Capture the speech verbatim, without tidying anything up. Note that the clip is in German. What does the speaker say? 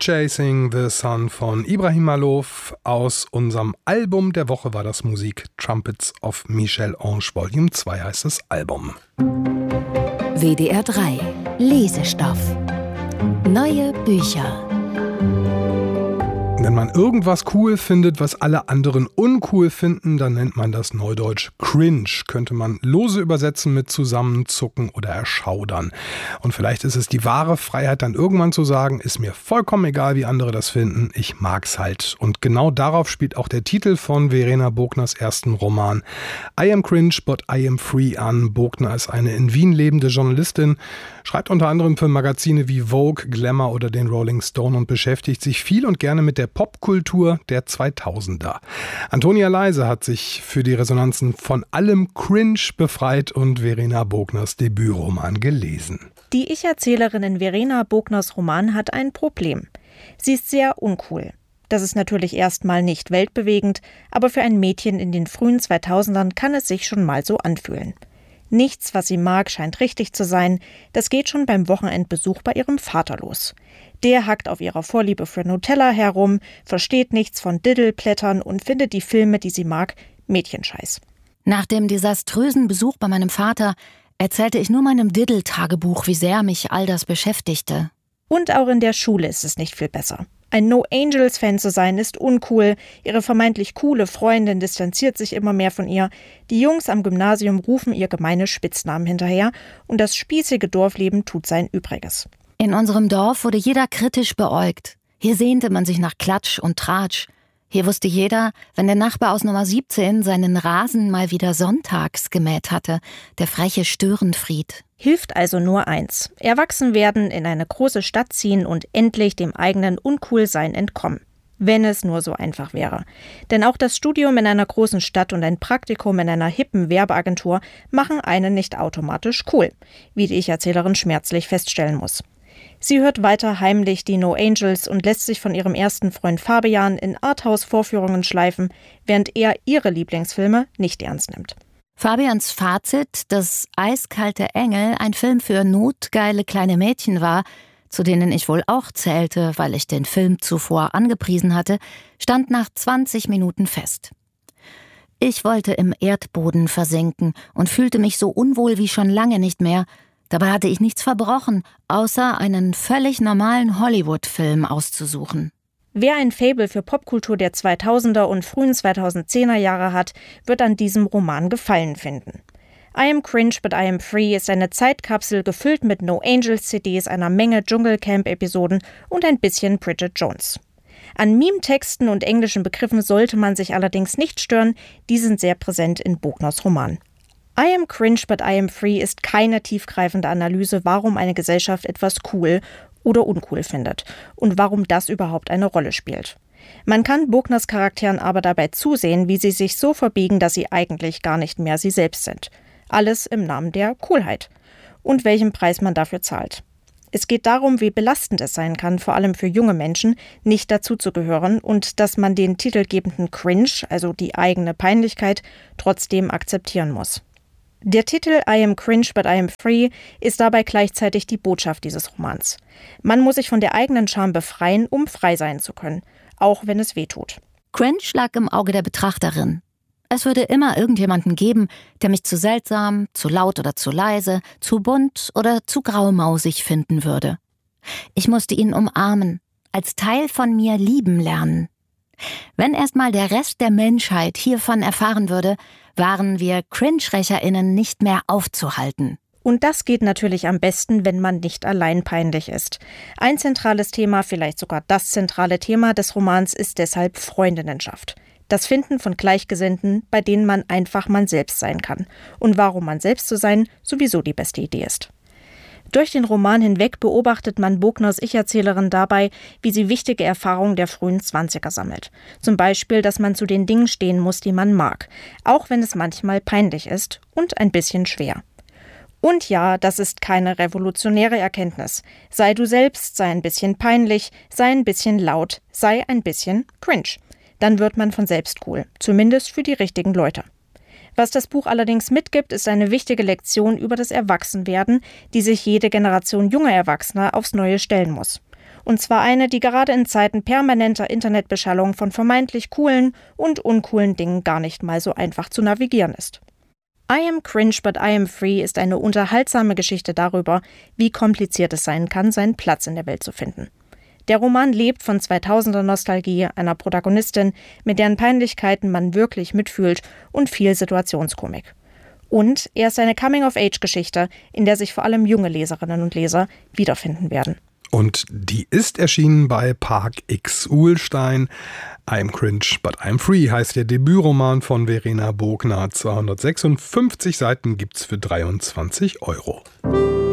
Chasing the Sun von Ibrahim Malouf. Aus unserem Album der Woche war das Musik Trumpets of Michel-Ange Volume zwei heißt das Album. W D R drei Lesestoff. Neue Bücher. Wenn man irgendwas cool findet, was alle anderen uncool finden, dann nennt man das neudeutsch Cringe. Könnte man lose übersetzen mit Zusammenzucken oder Erschaudern. Und vielleicht ist es die wahre Freiheit, dann irgendwann zu sagen, ist mir vollkommen egal, wie andere das finden, ich mag's halt. Und genau darauf spielt auch der Titel von Verena Bogners ersten Roman I am cringe, but I am free an. Bogner ist eine in Wien lebende Journalistin, schreibt unter anderem für Magazine wie Vogue, Glamour oder den Rolling Stone und beschäftigt sich viel und gerne mit der Popkultur der zweitausender. Antonia Leise hat sich für die Resonanzen von allem Cringe befreit und Verena Bogners Debütroman gelesen. Die Ich-Erzählerin in Verena Bogners Roman hat ein Problem. Sie ist sehr uncool. Das ist natürlich erstmal nicht weltbewegend, aber für ein Mädchen in den frühen zweitausendern kann es sich schon mal so anfühlen. Nichts, was sie mag, scheint richtig zu sein. Das geht schon beim Wochenendbesuch bei ihrem Vater los. Der hackt auf ihrer Vorliebe für Nutella herum, versteht nichts von Diddle-Blättern und findet die Filme, die sie mag, Mädchenscheiß. Nach dem desaströsen Besuch bei meinem Vater erzählte ich nur meinem Diddle-Tagebuch, wie sehr mich all das beschäftigte. Und auch in der Schule ist es nicht viel besser. Ein No-Angels-Fan zu sein ist uncool. Ihre vermeintlich coole Freundin distanziert sich immer mehr von ihr. Die Jungs am Gymnasium rufen ihr gemeine Spitznamen hinterher. Und das spießige Dorfleben tut sein Übriges. In unserem Dorf wurde jeder kritisch beäugt. Hier sehnte man sich nach Klatsch und Tratsch. Hier wusste jeder, wenn der Nachbar aus Nummer siebzehn seinen Rasen mal wieder sonntags gemäht hatte, der freche Störenfried. Hilft also nur eins: Erwachsen werden, in eine große Stadt ziehen und endlich dem eigenen Uncoolsein entkommen. Wenn es nur so einfach wäre. Denn auch das Studium in einer großen Stadt und ein Praktikum in einer hippen Werbeagentur machen einen nicht automatisch cool, wie die Ich-Erzählerin schmerzlich feststellen muss. Sie hört weiter heimlich die No Angels und lässt sich von ihrem ersten Freund Fabian in Arthouse-Vorführungen schleifen, während er ihre Lieblingsfilme nicht ernst nimmt. Fabians Fazit, dass Eiskalte Engel ein Film für notgeile kleine Mädchen war, zu denen ich wohl auch zählte, weil ich den Film zuvor angepriesen hatte, stand nach zwanzig Minuten fest. Ich wollte im Erdboden versinken und fühlte mich so unwohl wie schon lange nicht mehr. Dabei hatte ich nichts verbrochen, außer einen völlig normalen Hollywood-Film auszusuchen. Wer ein Faible für Popkultur der zweitausender und frühen zweitausendzehner Jahre hat, wird an diesem Roman Gefallen finden. I am cringe, but I am free ist eine Zeitkapsel gefüllt mit No Angels C Ds, einer Menge Dschungelcamp-Episoden und ein bisschen Bridget Jones. An Meme-Texten und englischen Begriffen sollte man sich allerdings nicht stören, die sind sehr präsent in Bogners Roman. I am cringe, but I am free ist keine tiefgreifende Analyse, warum eine Gesellschaft etwas cool oder uncool findet und warum das überhaupt eine Rolle spielt. Man kann Bogners Charakteren aber dabei zusehen, wie sie sich so verbiegen, dass sie eigentlich gar nicht mehr sie selbst sind. Alles im Namen der Coolheit. Und welchen Preis man dafür zahlt. Es geht darum, wie belastend es sein kann, vor allem für junge Menschen, nicht dazuzugehören und dass man den titelgebenden Cringe, also die eigene Peinlichkeit, trotzdem akzeptieren muss. Der Titel I am cringe, but I am free ist dabei gleichzeitig die Botschaft dieses Romans. Man muss sich von der eigenen Scham befreien, um frei sein zu können, auch wenn es weh tut. Cringe lag im Auge der Betrachterin. Es würde immer irgendjemanden geben, der mich zu seltsam, zu laut oder zu leise, zu bunt oder zu graumausig finden würde. Ich musste ihn umarmen, als Teil von mir lieben lernen. Wenn erst mal der Rest der Menschheit hiervon erfahren würde, waren wir Cringe-RächerInnen nicht mehr aufzuhalten. Und das geht natürlich am besten, wenn man nicht allein peinlich ist. Ein zentrales Thema, vielleicht sogar das zentrale Thema des Romans, ist deshalb Freundinnenschaft. Das Finden von Gleichgesinnten, bei denen man einfach man selbst sein kann. Und warum man selbst zu sein sowieso die beste Idee ist. Durch den Roman hinweg beobachtet man Bogners Ich-Erzählerin dabei, wie sie wichtige Erfahrungen der frühen Zwanziger sammelt. Zum Beispiel, dass man zu den Dingen stehen muss, die man mag. Auch wenn es manchmal peinlich ist und ein bisschen schwer. Und ja, das ist keine revolutionäre Erkenntnis. Sei du selbst, sei ein bisschen peinlich, sei ein bisschen laut, sei ein bisschen cringe. Dann wird man von selbst cool. Zumindest für die richtigen Leute. Was das Buch allerdings mitgibt, ist eine wichtige Lektion über das Erwachsenwerden, die sich jede Generation junger Erwachsener aufs Neue stellen muss. Und zwar eine, die gerade in Zeiten permanenter Internetbeschallung von vermeintlich coolen und uncoolen Dingen gar nicht mal so einfach zu navigieren ist. I Am Cringe But I Am Free ist eine unterhaltsame Geschichte darüber, wie kompliziert es sein kann, seinen Platz in der Welt zu finden. Der Roman lebt von zweitausender-Nostalgie, einer Protagonistin, mit deren Peinlichkeiten man wirklich mitfühlt und viel Situationskomik. Und er ist eine Coming-of-Age-Geschichte, in der sich vor allem junge Leserinnen und Leser wiederfinden werden. Und die ist erschienen bei Park X Uhlstein. I'm Cringe But I'm Free heißt der Debütroman von Verena Bogner. zweihundertsechsundfünfzig Seiten gibt's für dreiundzwanzig Euro.